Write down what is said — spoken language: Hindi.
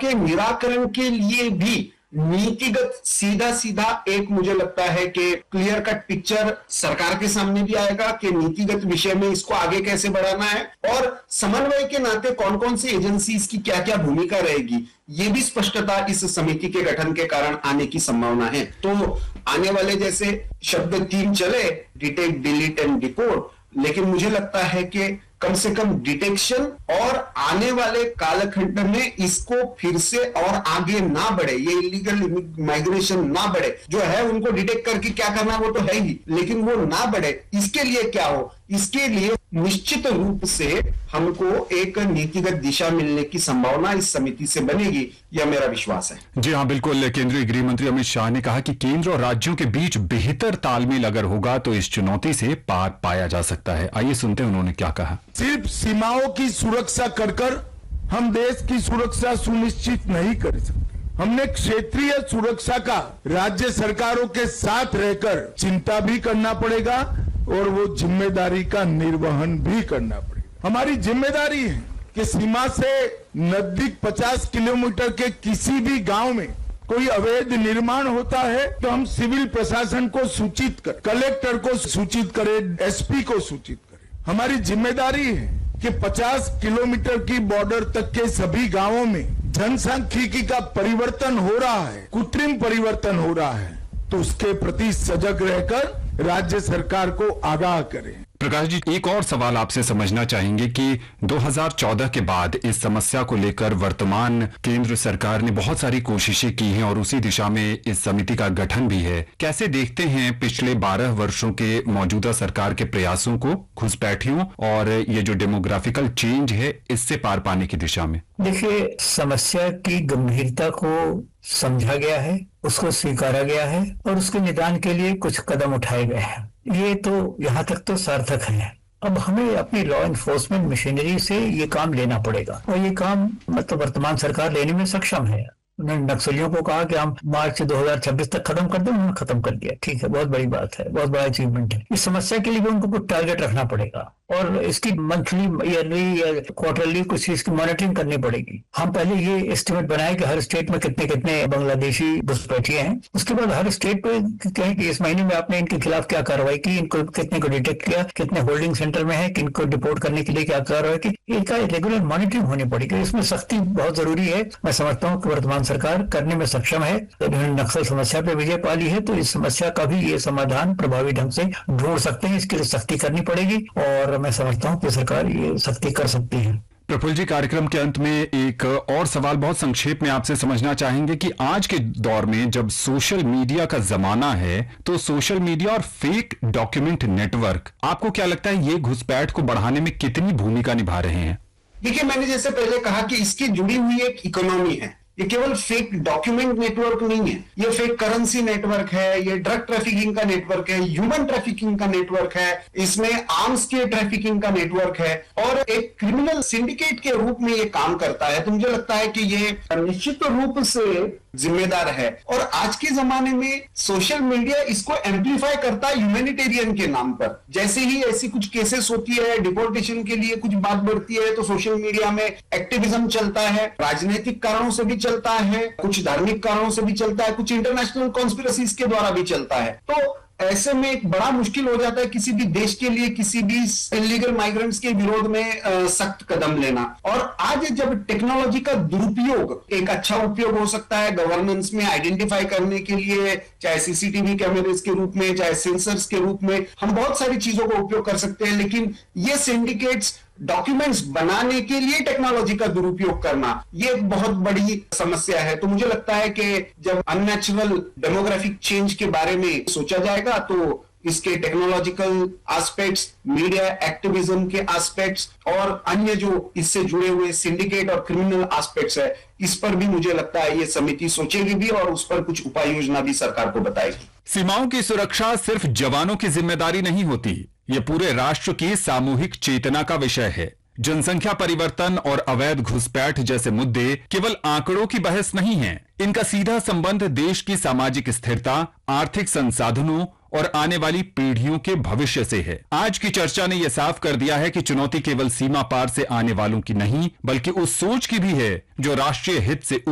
के निराकरण के लिए भी नीतिगत सीधा सीधा एक मुझे लगता है कि क्लियर कट पिक्चर सरकार के सामने भी आएगा कि नीतिगत विषय में इसको आगे कैसे बढ़ाना है, और समन्वय के नाते कौन कौन सी एजेंसीज की क्या क्या भूमिका रहेगी, ये भी स्पष्टता इस समिति के गठन के कारण आने की संभावना है। तो आने वाले जैसे शब्द 3 चले, डिटेक्ट, डिलीट एंड डिकोड, लेकिन मुझे लगता है कि कम से कम डिटेक्शन और आने वाले कालखंड में इसको फिर से और आगे ना बढ़े, ये इलीगल माइग्रेशन ना बढ़े, जो है उनको डिटेक्ट करके क्या करना वो तो है ही, लेकिन वो ना बढ़े, इसके लिए क्या हो, इसके लिए निश्चित रूप से हमको एक नीतिगत दिशा मिलने की संभावना इस समिति से बनेगी, यह मेरा विश्वास है। जी हाँ, बिल्कुल। केंद्रीय गृह मंत्री अमित शाह ने कहा कि केंद्र और राज्यों के बीच बेहतर तालमेल अगर होगा तो इस चुनौती से पार पाया जा सकता है। आइए सुनते हैं उन्होंने क्या कहा। सिर्फ सीमाओं की सुरक्षा कर हम देश की सुरक्षा सुनिश्चित नहीं कर सकते। हमने क्षेत्रीय सुरक्षा का राज्य सरकारों के साथ रहकर चिंता भी करना पड़ेगा और वो जिम्मेदारी का निर्वहन भी करना पड़ेगा। हमारी जिम्मेदारी है कि सीमा से नजदीक 50 किलोमीटर के किसी भी गांव में कोई अवैध निर्माण होता है तो हम सिविल प्रशासन को सूचित करें, कलेक्टर को सूचित करें, एसपी को सूचित करें। हमारी जिम्मेदारी है कि 50 किलोमीटर की बॉर्डर तक के सभी गांवों में जनसांख्यिकी का परिवर्तन हो रहा है, कृत्रिम परिवर्तन हो रहा है, तो उसके प्रति सजग रहकर राज्य सरकार को आगाह करें। प्रकाश जी, एक और सवाल आपसे समझना चाहेंगे कि 2014 के बाद इस समस्या को लेकर वर्तमान केंद्र सरकार ने बहुत सारी कोशिशें की हैं और उसी दिशा में इस समिति का गठन भी है। कैसे देखते हैं पिछले 12 वर्षों के मौजूदा सरकार के प्रयासों को घुसपैठियों और ये जो डेमोग्राफिकल चेंज है इससे पार पाने की दिशा में? देखिए, समस्या की गंभीरता को समझा गया है, उसको स्वीकारा गया है और उसके निदान के लिए कुछ कदम उठाए गए हैं। ये तो यहाँ तक तो सार्थक है। अब हमें अपनी लॉ एनफोर्समेंट मशीनरी से ये काम लेना पड़ेगा और ये काम मतलब वर्तमान सरकार लेने में सक्षम है। उन्होंने नक्सलियों को कहा कि हम मार्च 2026 तक खत्म कर दें, उन्होंने खत्म कर दिया। ठीक है, बहुत बड़ी बात है, बहुत बड़ा अचीवमेंट है। इस समस्या के लिए भी उनको कुछ टारगेट रखना पड़ेगा और इसकी मंथली, ईयरली या क्वार्टरली कुछ इसकी मॉनिटरिंग करनी पड़ेगी। हम पहले ये एस्टिमेट बनाए कि हर स्टेट में कितने कितने बांग्लादेशी घुसपैठिए हैं, उसके बाद हर स्टेट पे कहें कि इस महीने में आपने इनके खिलाफ क्या कार्रवाई की, इनको कितने को डिटेक्ट किया, कितने होल्डिंग सेंटर में है, किनको डिपोर्ट करने के लिए क्या कार्रवाई की, इनका रेगुलर मॉनिटरिंग होनी पड़ेगी। इसमें सख्ती बहुत जरूरी है। मैं समझता हूँ कि वर्तमान सरकार करने में सक्षम है। उन्होंने नक्सल समस्या पे विजय पा ली है तो इस समस्या का भी ये समाधान प्रभावी ढंग से ढूंढ सकते हैं। इसके लिए सख्ती करनी पड़ेगी और मैं समझता हूँ कि सरकार ये सख्ती कर सकती है। प्रफुल्ल जी, कार्यक्रम के अंत में एक और सवाल बहुत संक्षेप में आपसे समझना चाहेंगे कि आज के दौर में जब सोशल मीडिया का जमाना है तो सोशल मीडिया और फेक डॉक्यूमेंट नेटवर्क, आपको क्या लगता है ये घुसपैठ को बढ़ाने में कितनी भूमिका निभा रहे हैं? देखिए, मैंने जैसे पहले कहा कि इसकी जुड़ी हुई एक इकोनॉमी है। ये केवल फेक डॉक्यूमेंट नेटवर्क नहीं है, ये फेक करेंसी नेटवर्क है, ये ड्रग ट्रैफिकिंग का नेटवर्क है, ह्यूमन ट्रैफिकिंग का नेटवर्क है, इसमें आर्म्स के ट्रैफिकिंग का नेटवर्क है और एक क्रिमिनल सिंडिकेट के रूप में ये काम करता है। तो मुझे लगता है कि ये निश्चित रूप से जिम्मेदार है और आज के जमाने में सोशल मीडिया इसको एम्पलीफाई करता है ह्यूमैनिटेरियन के नाम पर। जैसे ही ऐसी कुछ केसेस होती है, डिपोर्टेशन के लिए कुछ बात बढ़ती है तो सोशल मीडिया में एक्टिविज्म चलता है, राजनीतिक कारणों से भी चलता है, कुछ धार्मिक कारणों से भी चलता है, कुछ इंटरनेशनल कॉन्स्पिरेसीज के द्वारा भी चलता है। तो ऐसे में एक बड़ा मुश्किल हो जाता है किसी भी देश के लिए किसी भी इलीगल माइग्रेंट्स के विरोध में सख्त कदम लेना। और आज जब टेक्नोलॉजी का दुरुपयोग एक अच्छा उपयोग हो सकता है गवर्नेंस में आइडेंटिफाई करने के लिए, चाहे सीसीटीवी कैमरेज के रूप में, चाहे सेंसर्स के रूप में, हम बहुत सारी चीजों का उपयोग कर सकते हैं। लेकिन ये सिंडिकेट्स डॉक्यूमेंट्स बनाने के लिए टेक्नोलॉजी का दुरुपयोग करना, ये एक बहुत बड़ी समस्या है। तो मुझे लगता है कि जब अननेचुरल डेमोग्राफिक चेंज के बारे में सोचा जाएगा तो इसके टेक्नोलॉजिकल एस्पेक्ट्स, मीडिया एक्टिविज्म के एस्पेक्ट्स और अन्य जो इससे जुड़े हुए सिंडिकेट और क्रिमिनल एस्पेक्ट्स है, इस पर भी मुझे लगता है ये समिति सोचेगी भी और उस पर कुछ उपाय योजना भी सरकार को बताएगी। सीमाओं की सुरक्षा सिर्फ जवानों की जिम्मेदारी नहीं होती, ये पूरे राष्ट्र की सामूहिक चेतना का विषय है। जनसंख्या परिवर्तन और अवैध घुसपैठ जैसे मुद्दे केवल आंकड़ों की बहस नहीं है, इनका सीधा संबंध देश की सामाजिक स्थिरता, आर्थिक संसाधनों और आने वाली पीढ़ियों के भविष्य से है। आज की चर्चा ने यह साफ कर दिया है कि चुनौती केवल सीमा पार से आने वालों की नहीं, बल्कि उस सोच की भी है जो राष्ट्रीय हित से